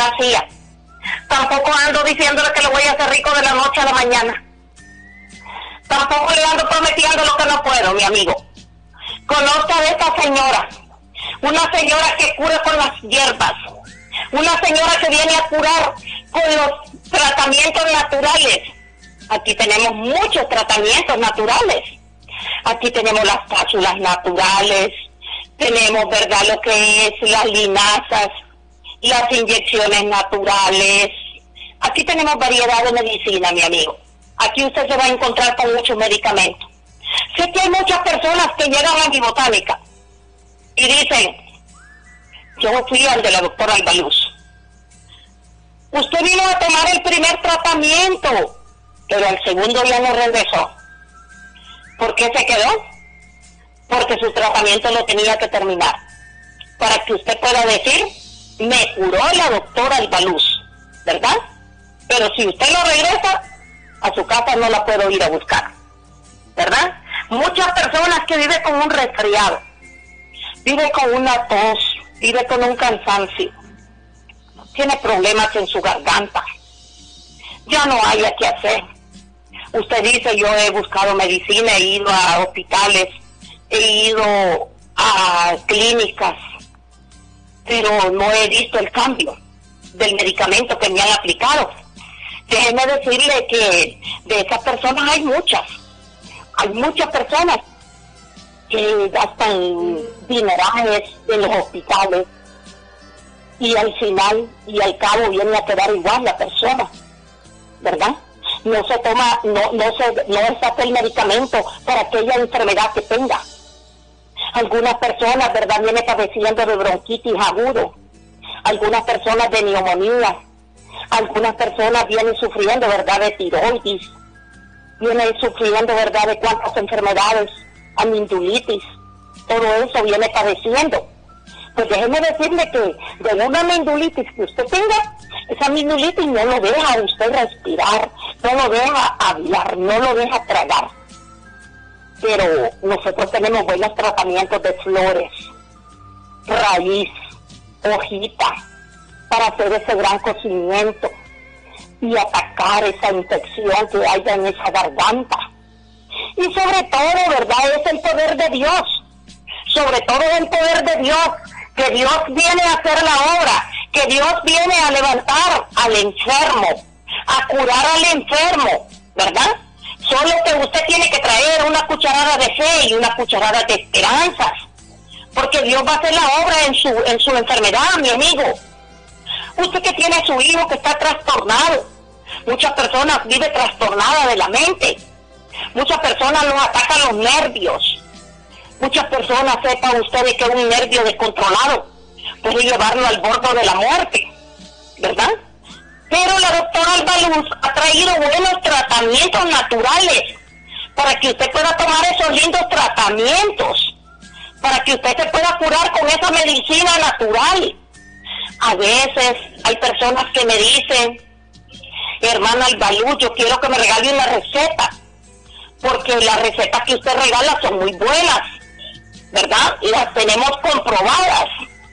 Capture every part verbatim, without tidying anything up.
hacía. Tampoco ando diciéndole que lo voy a hacer rico de la noche a la mañana. Tampoco le ando prometiendo lo que no puedo, mi amigo. Conozca de esta señora, una señora que cura con las hierbas, una señora que viene a curar con los tratamientos naturales. Aquí tenemos muchos tratamientos naturales. Aquí tenemos las cápsulas naturales, tenemos, ¿verdad?, lo que es las linazas, las inyecciones naturales. Aquí tenemos variedad de medicina, mi amigo. Aquí usted se va a encontrar con muchos medicamentos. Sé que hay muchas personas que llegan a mi botánica y dicen, yo fui al de la doctora Albaluz. Usted vino a tomar el primer tratamiento, pero al segundo ya no regresó. ¿Por qué se quedó? Porque su tratamiento lo tenía que terminar. Para que usted pueda decir, me curó la doctora Albaluz, ¿verdad? Pero si usted lo regresa, a su casa no la puedo ir a buscar, ¿verdad? Muchas personas que viven con un resfriado, viven con una tos, viven con un cansancio, tiene problemas en su garganta, ya no hay qué hacer. Usted dice, yo he buscado medicina, he ido a hospitales, he ido a clínicas, pero no he visto el cambio del medicamento que me han aplicado. Déjeme decirle que de esas personas hay muchas, hay muchas personas que gastan dinerales en los hospitales y al final y al cabo viene a quedar igual la persona, ¿verdad? No se toma, no, no se, no se hace el medicamento para aquella enfermedad que tenga. Algunas personas, ¿verdad?, vienen padeciendo de bronquitis agudo, algunas personas de neumonía, algunas personas vienen sufriendo, ¿verdad?, de tiroides, vienen sufriendo, ¿verdad?, de cuántas enfermedades, amiloiditis, todo eso viene padeciendo. Pues déjeme decirle que de una amiloiditis que usted tenga, esa amiloiditis no lo deja a usted respirar, no lo deja hablar, no lo deja tragar. Pero nosotros tenemos buenos tratamientos de flores, raíz, hojita, para hacer ese gran cocimiento y atacar esa infección que haya en esa garganta. Y sobre todo, ¿verdad?, es el poder de Dios. Sobre todo el poder de Dios, que Dios viene a hacer la obra, que Dios viene a levantar al enfermo, a curar al enfermo, ¿verdad? Solo que usted tiene que traer una cucharada de fe y una cucharada de esperanzas, porque Dios va a hacer la obra en su, en su enfermedad, mi amigo. Usted que tiene a su hijo que está trastornado, muchas personas viven trastornadas de la mente, muchas personas los atacan los nervios, muchas personas, sepan ustedes que un nervio descontrolado puede llevarlo al borde de la muerte, ¿verdad? Pero la doctora Albaluz ha traído buenos tratamientos naturales para que usted pueda tomar esos lindos tratamientos, para que usted se pueda curar con esa medicina natural. A veces hay personas que me dicen, hermana Albaluz, yo quiero que me regale una receta, porque las recetas que usted regala son muy buenas, ¿verdad? Las tenemos comprobadas.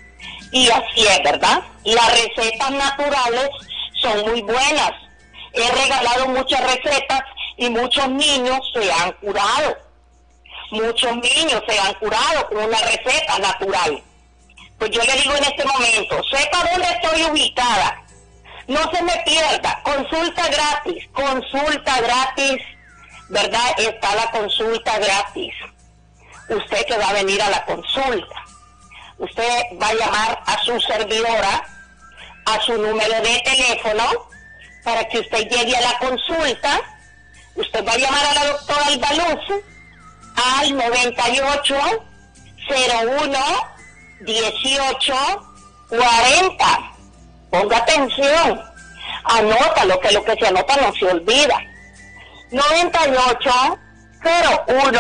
Y así es, ¿verdad? Las recetas naturales son muy buenas. He regalado muchas recetas y muchos niños se han curado. Muchos niños se han curado con una receta natural. Pues yo le digo en este momento, sepa dónde estoy ubicada. No se me pierda. Consulta gratis, consulta gratis, ¿verdad? Está la consulta gratis. Usted que va a venir a la consulta, usted va a llamar a su servidora, a su número de teléfono, para que usted llegue a la consulta. Usted va a llamar a la doctora Albaluz al noventa y ocho, cero uno, dieciocho, cuarenta. Ponga atención, anótalo, que lo que se anota no se olvida. noventa y ocho, cero uno,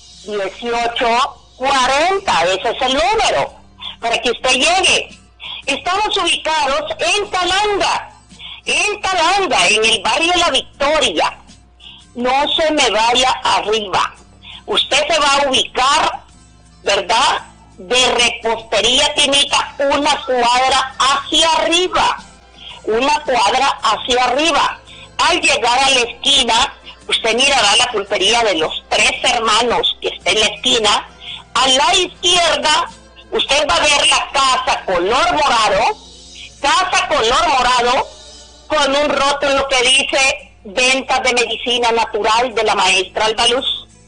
dieciocho, cuarenta, ese es el número, para que usted llegue. Estamos ubicados en Talanga, en Talanga, en el barrio La Victoria. No se me vaya arriba. Usted se va a ubicar, ¿verdad?, de Repostería Tinita, una cuadra hacia arriba. una cuadra hacia arriba. Al llegar a la esquina, usted mirará la pulpería de los Tres Hermanos que está en la esquina. A la izquierda, usted va a ver la casa color morado, casa color morado, con un rótulo que dice ventas de medicina natural de la maestra Albaluz.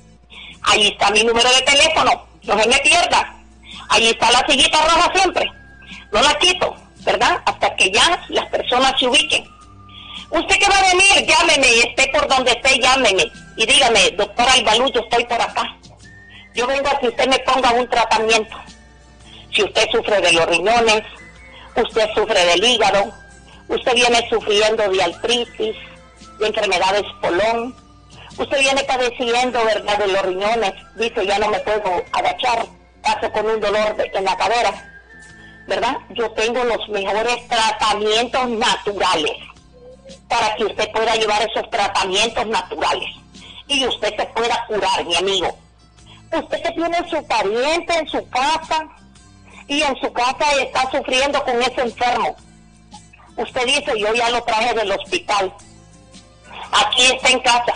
Ahí está mi número de teléfono, no se me pierda. Ahí está la sillita roja siempre, no la quito, ¿verdad? Hasta que ya las personas se ubiquen. Usted que va a venir, llámeme, esté por donde esté, llámeme y dígame, doctora Albaluz, yo estoy por acá. Yo vengo a que usted me ponga un tratamiento. Si usted sufre de los riñones, usted sufre del hígado, usted viene sufriendo de artritis, de enfermedades colon, usted viene padeciendo, ¿verdad?, de los riñones, dice, ya no me puedo agachar, paso con un dolor de, en la cadera, ¿verdad? Yo tengo los mejores tratamientos naturales para que usted pueda llevar esos tratamientos naturales y usted se pueda curar, mi amigo. Usted que tiene su pariente en su casa y en su casa está sufriendo con ese enfermo. Usted dice, yo ya lo traje del hospital. Aquí está en casa.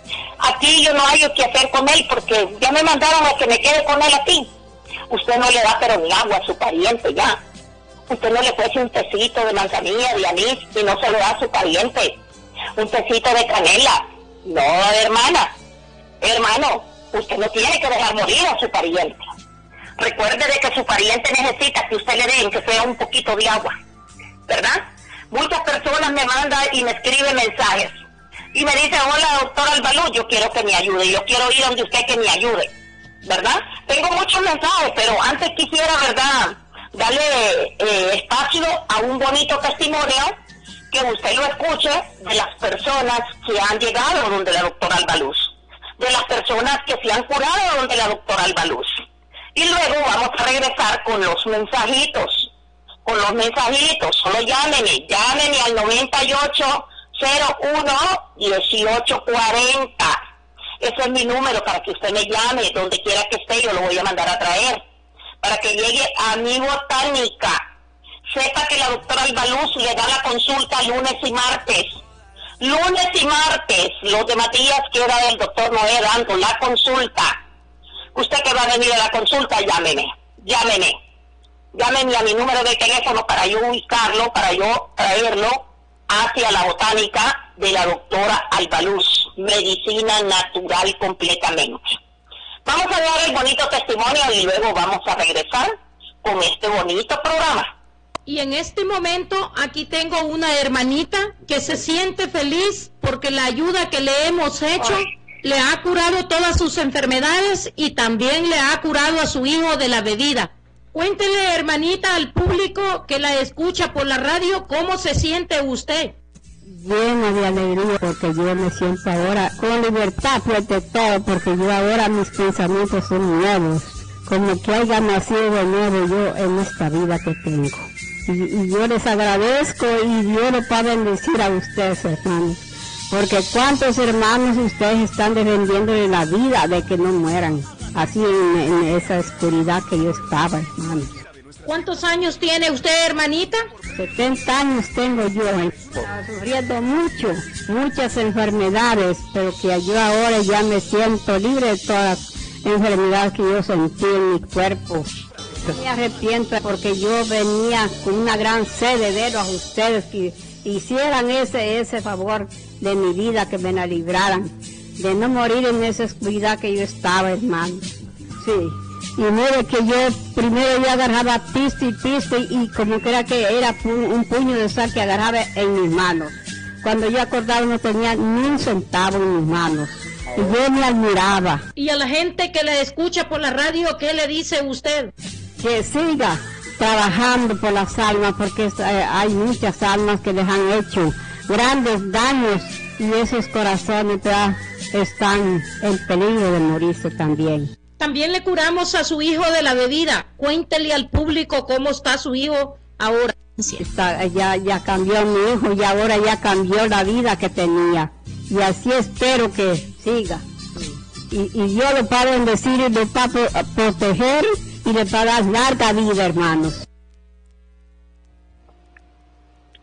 Aquí yo no hay qué hacer con él porque ya me mandaron a que me quede con él aquí. Usted no le da pero ni agua a su pariente ya. Usted no le ofrece un tecito de manzanilla, de anís y no se lo da a su pariente. Un tecito de canela. No, hermana. Hermano, usted no tiene que dejar morir a su pariente. Recuerde de que su pariente necesita que usted le dé que sea un poquito de agua, ¿verdad? Muchas personas me mandan y me escriben mensajes y me dicen, hola doctora Albaluz, yo quiero que me ayude, yo quiero ir donde usted que me ayude, ¿verdad? Tengo muchos mensajes, pero antes quisiera, ¿verdad?, darle eh, espacio a un bonito testimonio que usted lo escuche de las personas que han llegado donde la doctora Albaluz, de las personas que se han curado donde la doctora Albaluz. Y luego vamos a regresar con los mensajitos, con los mensajitos, solo llámenme, llámenme al noventa y ocho, cero uno, dieciocho cuarenta. Ese es mi número para que usted me llame, donde quiera que esté, yo lo voy a mandar a traer, para que llegue a mi botánica. Sepa que la doctora Albaluz le da la consulta lunes y martes. Lunes y martes, los de Matías queda del doctor Noé dando la consulta. Usted que va a venir a la consulta, llámeme, llámeme, llámeme a mi número de teléfono para yo ubicarlo, para yo traerlo hacia la botánica de la doctora Albaluz, medicina natural completamente. Vamos a dar el bonito testimonio y luego vamos a regresar con este bonito programa. Y en este momento aquí tengo una hermanita que se siente feliz porque la ayuda que le hemos hecho Ay. le ha curado todas sus enfermedades y también le ha curado a su hijo de la bebida. Cuéntele, hermanita, al público que la escucha por la radio, ¿cómo se siente usted? Llena de alegría porque yo me siento ahora con libertad frente todo, porque yo ahora mis pensamientos son nuevos, como que haya nacido de nuevo yo en esta vida que tengo. Y, y yo les agradezco y Dios lo va a bendecir a ustedes, hermanos, porque cuántos hermanos ustedes están defendiéndole la vida de que no mueran, así en, en esa oscuridad que yo estaba, hermanos. ¿Cuántos años tiene usted, hermanita? setenta años tengo yo, estaba sufriendo mucho, muchas enfermedades, pero que yo ahora ya me siento libre de todas las enfermedades que yo sentí en mi cuerpo. Me arrepiento porque yo venía con una gran sed de verlos a ustedes que hicieran ese, ese favor de mi vida, que me la libraran, de no morir en esa oscuridad que yo estaba, hermano. Sí. Y mire que yo primero yo agarraba piste y piste y como que era que era pu- un puño de sal que agarraba en mis manos. Cuando yo acordaba no tenía ni un centavo en mis manos. Y yo me admiraba. Y a la gente que le escucha por la radio, ¿qué le dice usted? Que siga trabajando por las almas, porque es, eh, hay muchas almas que les han hecho grandes daños y esos corazones ya están en peligro de morirse también. También le curamos a su hijo de la bebida. Cuéntele al público cómo está su hijo ahora. Está, ya, ya cambió mi hijo y ahora ya cambió la vida que tenía. Y así espero que siga. Y, y Dios lo va a bendecir y lo va a proteger y le va a dar larga vida, hermanos.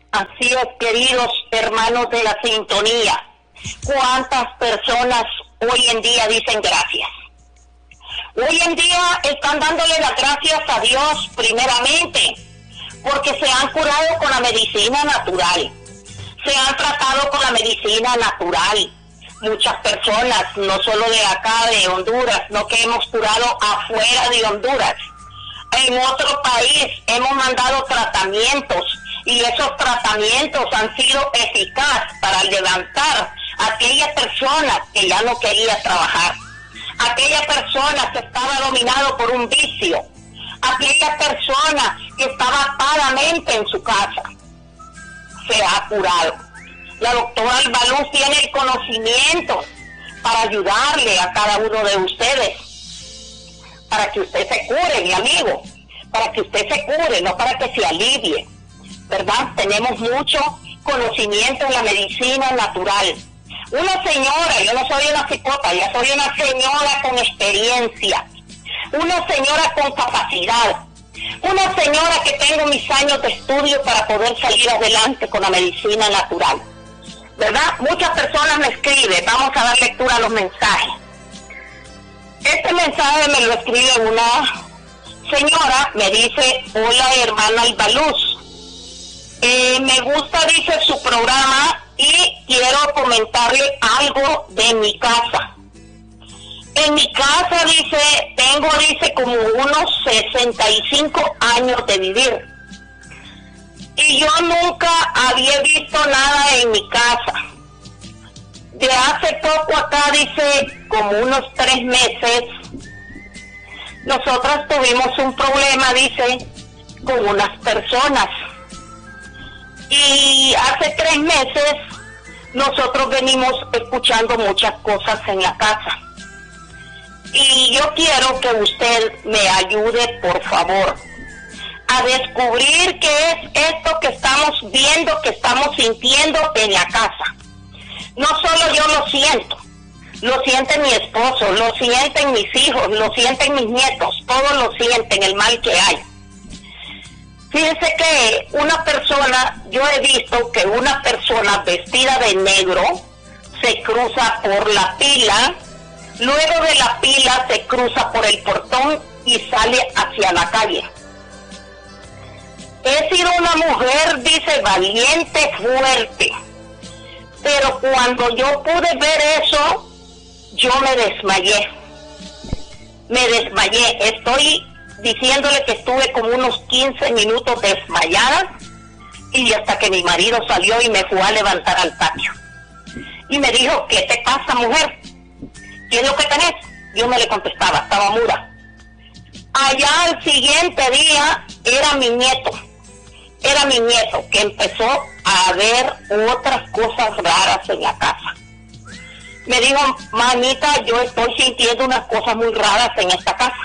Así es, queridos hermanos de la sintonía. ¿Cuántas personas hoy en día dicen gracias? Hoy en día están dándole las gracias a Dios primeramente, porque se han curado con la medicina natural. Se han tratado con la medicina natural. Muchas personas, no solo de acá, de Honduras, no que hemos curado afuera de Honduras. En otro país hemos mandado tratamientos y esos tratamientos han sido eficaces para levantar a aquella persona que ya no quería trabajar, aquella persona que estaba dominado por un vicio, aquella persona que estaba atadamente en su casa. Se ha curado. La doctora Albaluz tiene el conocimiento para ayudarle a cada uno de ustedes, para que usted se cure, mi amigo, para que usted se cure, no para que se alivie, ¿verdad? Tenemos mucho conocimiento en la medicina natural. Una señora, yo no soy una psicópata, yo soy una señora con experiencia, una señora con capacidad, una señora que tengo mis años de estudio para poder salir adelante con la medicina natural, ¿verdad? Muchas personas me escriben, vamos a dar lectura a los mensajes. Este mensaje me lo escribe una señora, me dice: hola hermana Albaluz, eh, me gusta, dice, su programa y quiero comentarle algo de mi casa. En mi casa, dice, tengo, dice, como unos sesenta y cinco años de vivir. Y yo nunca había visto nada en mi casa. De hace poco acá, dice, como unos tres meses, nosotros tuvimos un problema, dice, con unas personas. Y hace tres meses nosotros venimos escuchando muchas cosas en la casa. Y yo quiero que usted me ayude, por favor, a descubrir qué es esto que estamos viendo, que estamos sintiendo en la casa. No solo yo lo siento, lo siente mi esposo, lo sienten mis hijos, lo sienten mis nietos, todos lo sienten, el mal que hay. Fíjense que una persona, yo he visto que una persona vestida de negro se cruza por la pila, luego de la pila se cruza por el portón y sale hacia la calle. He sido una mujer, dice, valiente, fuerte, pero cuando yo pude ver eso, yo me desmayé. Me desmayé. Estoy diciéndole que estuve como unos quince minutos desmayada y hasta que mi marido salió y me fue a levantar al patio. Y me dijo: ¿qué te pasa, mujer? ¿Qué es lo que tenés? Yo no le contestaba, estaba muda. Allá al siguiente día era mi nieto. Era mi nieto que empezó a ver otras cosas raras en la casa. Me dijo: mamita, yo estoy sintiendo unas cosas muy raras en esta casa.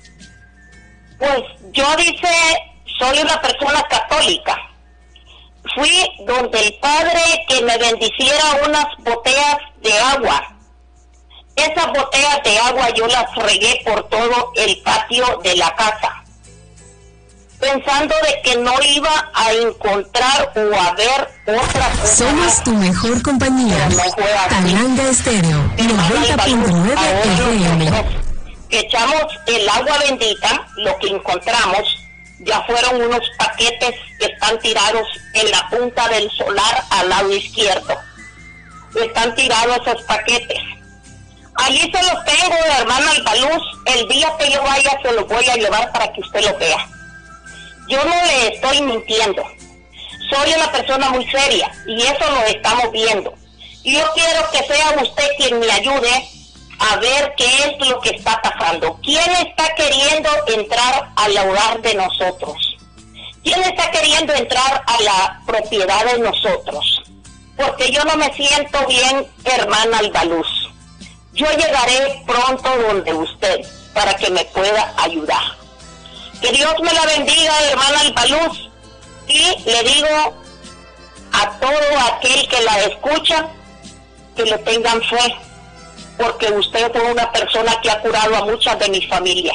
Pues yo, dice, soy una persona católica. Fui donde el padre que me bendiciera unas botellas de agua. Esas botellas de agua yo las regué por todo el patio de la casa, pensando de que no iba a encontrar o a ver otra cosa. Somos tu mejor compañía. No Talanga Estéreo, noventa punto nueve F M. Echamos el agua bendita, lo que encontramos ya fueron unos paquetes que están tirados en la punta del solar al lado izquierdo. Están tirados esos paquetes. Allí se los tengo, hermana Albaluz. El día que yo vaya se los voy a llevar para que usted lo vea. Yo no le estoy mintiendo. Soy una persona muy seria y eso lo estamos viendo. Y yo quiero que sea usted quien me ayude a ver qué es lo que está pasando. ¿Quién está queriendo entrar al hogar de nosotros? ¿Quién está queriendo entrar a la propiedad de nosotros? Porque yo no me siento bien, hermana Albaluz. Yo llegaré pronto donde usted para que me pueda ayudar. Que Dios me la bendiga, hermana Albaluz, y le digo a todo aquel que la escucha que le tengan fe, porque usted es una persona que ha curado a muchas de mi familia.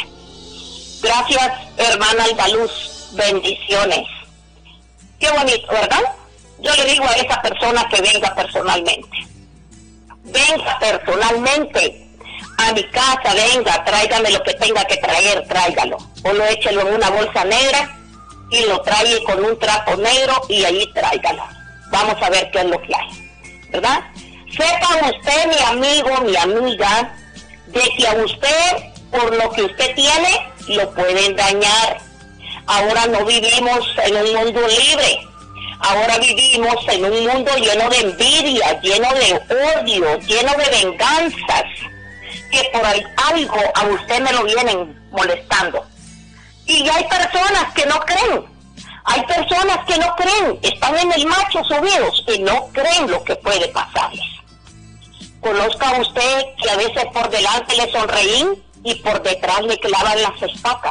Gracias, hermana Albaluz. Bendiciones. Qué bonito, ¿verdad? digo a esa persona que venga personalmente. Venga personalmente a mi casa, venga, tráigame lo que tenga que traer, tráigalo. O lo échelo en una bolsa negra y lo trae con un trapo negro y ahí tráigalo. Vamos a ver qué es lo que hay, ¿verdad? Sepa usted, mi amigo, mi amiga, de que a usted, por lo que usted tiene, lo pueden dañar. Ahora no vivimos en un mundo libre. Ahora vivimos en un mundo lleno de envidia, lleno de odio, lleno de venganzas, que por algo a usted me lo vienen molestando. Y hay personas que no creen, hay personas que no creen, están en el macho subidos y no creen lo que puede pasarles. Conozca usted que a veces por delante le sonreín y por detrás le clavan las estacas.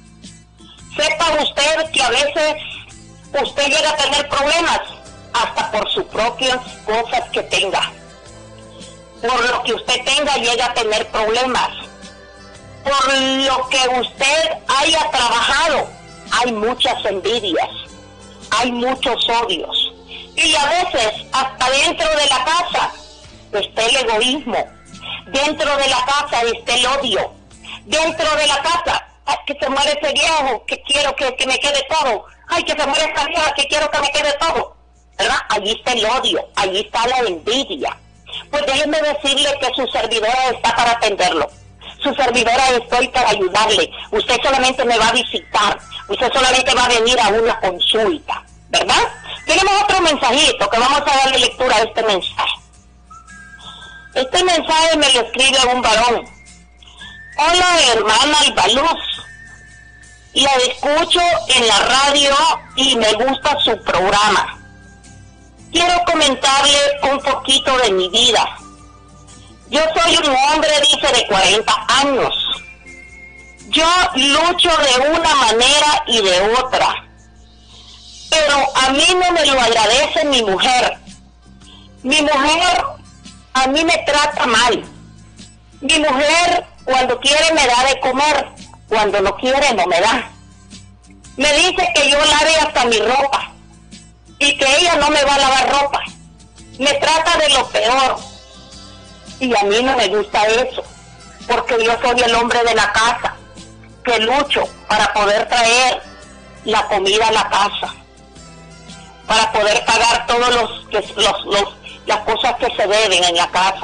Sepa usted que a veces usted llega a tener problemas hasta por sus propias cosas que tenga. Por lo que usted tenga llega a tener problemas. Por lo que usted haya trabajado hay muchas envidias, hay muchos odios. Y a veces hasta dentro de la casa está el egoísmo. Dentro de la casa está el odio. Dentro de la casa, ay, que se muere ese viejo, que quiero que, que me quede todo. Ay, que se muere esa vieja, que quiero que me quede todo. ¿Verdad? Allí está el odio, allí está la envidia. Pues déjenme decirle que su servidora está para atenderlo. Su servidora estoy para ayudarle. Usted solamente me va a visitar. Usted solamente va a venir a una consulta. ¿Verdad? Tenemos otro mensajito que vamos a darle lectura a este mensaje. Este mensaje me lo escribe un varón. Hola, hermana Albaluz. La escucho en la radio y me gusta su programa. Quiero comentarle un poquito de mi vida. Yo soy un hombre, dice, de cuarenta años. Yo lucho de una manera y de otra. Pero a mí no me lo agradece mi mujer. Mi mujer a mí me trata mal. Mi mujer cuando quiere me da de comer, cuando no quiere no me da. Me dice que yo lave hasta mi ropa y que ella no me va a lavar ropa. Me trata de lo peor y a mí no me gusta eso, porque yo soy el hombre de la casa que lucho para poder traer la comida a la casa, para poder pagar todos los, los, los las cosas que se deben en la casa.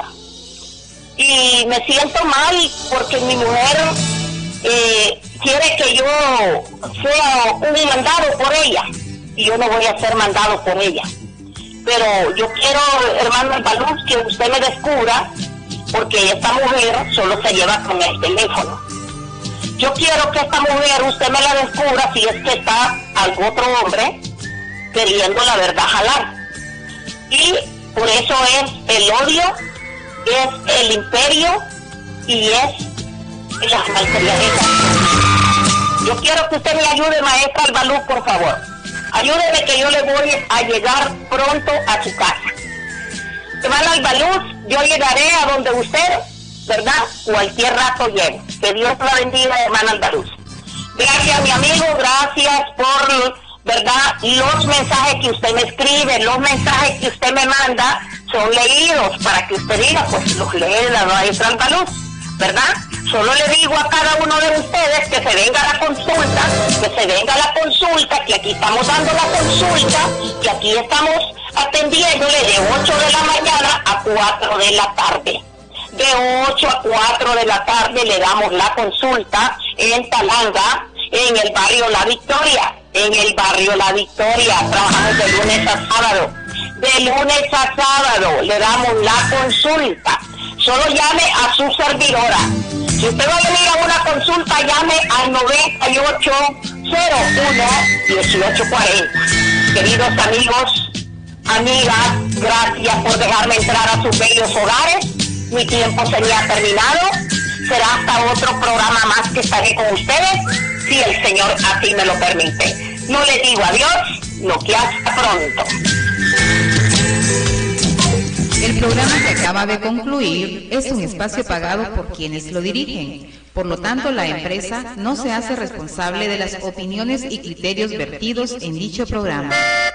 Y me siento mal porque mi mujer eh, quiere que yo sea un mandado por ella y yo no voy a ser mandado por ella. Pero yo quiero, hermano Albaluz, que usted me descubra, porque esta mujer solo se lleva con el teléfono. Yo quiero que esta mujer usted me la descubra si es que está algún otro hombre queriendo la verdad jalar. Y por eso es el odio, es el imperio y es las malcriadezas. Yo quiero que usted me ayude, maestra Albaluz, por favor. Ayúdeme que yo le voy a llegar pronto a su casa. Hermana Albaluz, yo llegaré a donde usted, ¿verdad? Cualquier rato llegue. Que Dios la bendiga, hermana Albaluz. Gracias, mi amigo, gracias por, ¿verdad? Los mensajes que usted me escribe, los mensajes que usted me manda, son leídos para que usted diga, pues los lee la maestra Albaluz, ¿verdad? Solo le digo a cada uno de ustedes que se venga a la consulta, que se venga a la consulta, que aquí estamos dando la consulta, que aquí estamos atendiéndole de ocho de la mañana a cuatro de la tarde. De ocho a cuatro de la tarde le damos la consulta en Talanga, en el barrio La Victoria. En el barrio La Victoria trabajamos de lunes a sábado. De lunes a sábado le damos la consulta. Solo llame a su servidora. Si usted va a venir a una consulta, llame al noventa y ocho cero uno dieciocho cuarenta. Queridos amigos, amigas, gracias por dejarme entrar a sus bellos hogares. Mi tiempo se me ha terminado. Será hasta otro programa más que estaré con ustedes, si el Señor así me lo permite. No les digo adiós, no que hasta pronto. El programa que acaba de concluir es un espacio pagado por quienes lo dirigen. Por lo tanto, la empresa no se hace responsable de las opiniones y criterios vertidos en dicho programa.